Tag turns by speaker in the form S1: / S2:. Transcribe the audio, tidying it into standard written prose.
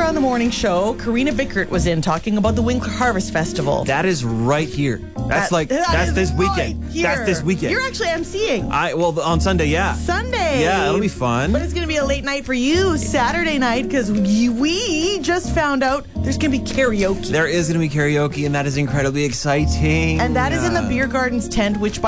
S1: on the morning show, Karina Bickert was in talking about the Winkler Harvest Festival.
S2: That is right here. That's this weekend.
S1: Right here.
S2: That's this weekend.
S1: You're actually emceeing.
S2: On Sunday, yeah.
S1: Sunday.
S2: Yeah, it'll be fun.
S1: But it's going to be a late night for you, Saturday night, because we just found out there's going to be karaoke.
S2: There is going to be karaoke, and that is incredibly exciting.
S1: And that is in the Beer Gardens tent, which,